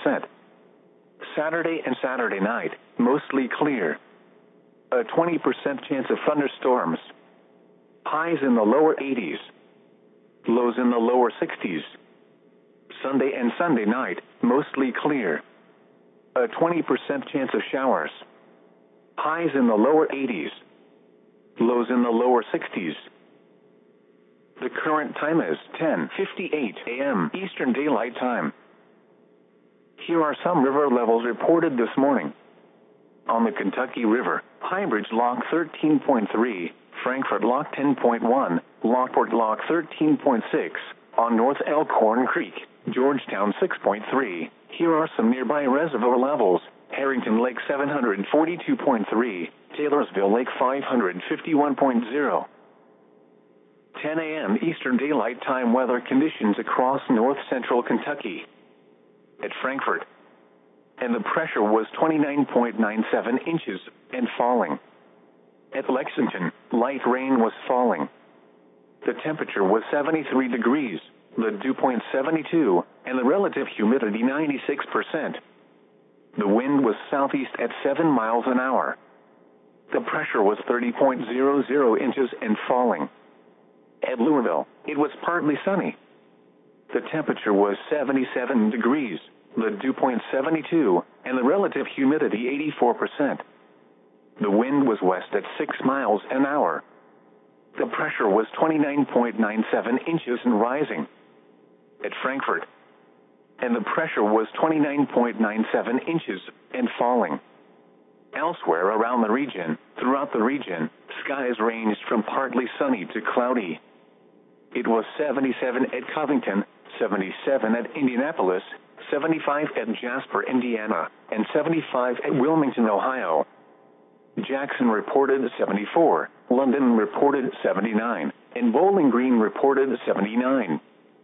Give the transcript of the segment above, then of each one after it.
50%. Saturday and Saturday night, mostly clear. A 20% chance of thunderstorms. Highs in the lower 80s. Lows in the lower 60s. Sunday and Sunday night, mostly clear. A 20% chance of showers. Highs in the lower 80s. Lows in the lower 60s. The current time is 10:58 a.m. Eastern Daylight Time. Here are some river levels reported this morning. On the Kentucky River, High Bridge Lock 13.3, Frankfort Lock 10.1, Lockport Lock 13.6, on North Elkhorn Creek, Georgetown 6.3. Here are some nearby reservoir levels: Harrington Lake 742.3, Taylorsville Lake 551.0. 10 a.m. Eastern Daylight Time weather conditions across north-central Kentucky. At Frankfort, and the pressure was 29.97 inches and falling. At Lexington, light rain was falling. The temperature was 73 degrees, the dew point 72, and the relative humidity 96%. The wind was southeast at 7 miles an hour. The pressure was 30.00 inches and falling. At Louisville, it was partly sunny. The temperature was 77 degrees, the dew point 72, and the relative humidity 84%. The wind was west at 6 miles an hour. The pressure was 29.97 inches and rising. At Frankfort, and the pressure was 29.97 inches and falling. Elsewhere around the region, throughout the region, skies ranged from partly sunny to cloudy. It was 77 at Covington, 77 at Indianapolis, 75 at Jasper, Indiana, and 75 at Wilmington, Ohio. Jackson reported 74, London reported 79, and Bowling Green reported 79.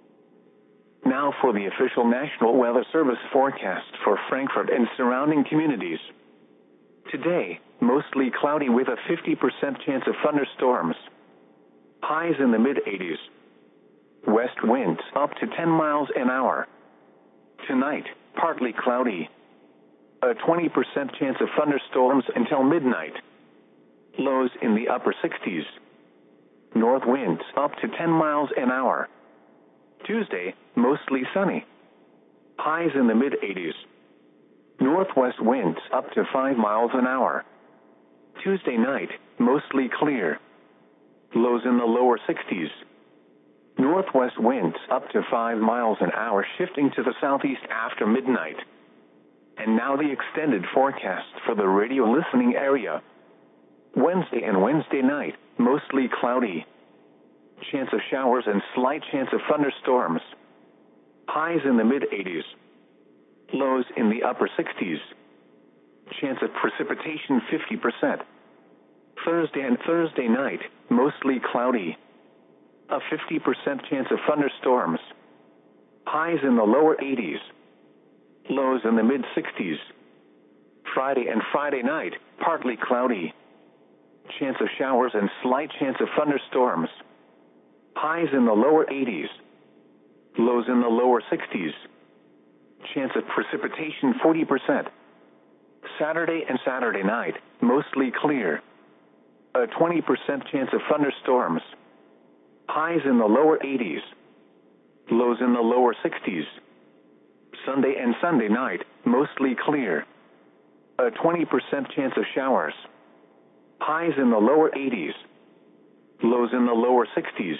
Now for the official National Weather Service forecast for Frankfort and surrounding communities. Today, mostly cloudy with a 50% chance of thunderstorms. Highs in the mid-80s. West winds up to 10 miles an hour. Tonight, partly cloudy. A 20% chance of thunderstorms until midnight. Lows in the upper 60s. North winds up to 10 miles an hour. Tuesday, mostly sunny. Highs in the mid-80s. Northwest winds up to 5 miles an hour. Tuesday night, mostly clear. Lows in the lower 60s. Northwest winds up to 5 miles an hour, shifting to the southeast after midnight. And now the extended forecast for the radio listening area. Wednesday and Wednesday night, mostly cloudy. Chance of showers and slight chance of thunderstorms. Highs in the mid-80s. Lows in the upper 60s. Chance of precipitation 50%. Thursday and Thursday night, mostly cloudy. A 50% chance of thunderstorms. Highs in the lower 80s. Lows in the mid-60s. Friday and Friday night, partly cloudy. Chance of showers and slight chance of thunderstorms. Highs in the lower 80s. Lows in the lower 60s. Chance of precipitation 40%. Saturday and Saturday night, mostly clear. A 20% chance of thunderstorms. Highs in the lower 80s. Lows in the lower 60s. Sunday and Sunday night, mostly clear. A 20% chance of showers. Highs in the lower 80s. Lows in the lower 60s.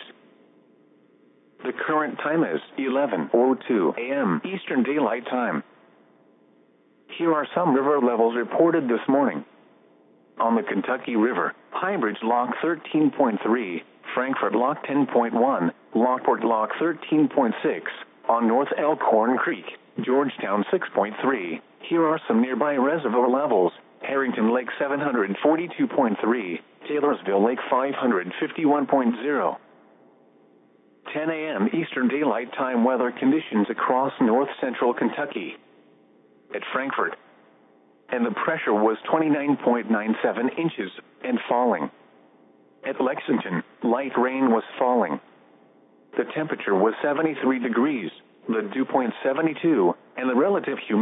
The current time is 11:02 a.m. Eastern Daylight Time. Here are some river levels reported this morning. On the Kentucky River, High Bridge Lock 13.3, Frankfort Lock 10.1, Lockport Lock 13.6, on North Elkhorn Creek, Georgetown 6.3. Here are some nearby reservoir levels: Harrington Lake 742.3, Taylorsville Lake 551.0. 10 a.m. Eastern Daylight Time weather conditions across north-central Kentucky. At Frankfort, and the pressure was 29.97 inches and falling. At Lexington, light rain was falling. The temperature was 73 degrees, the dew point 72, and the relative humidity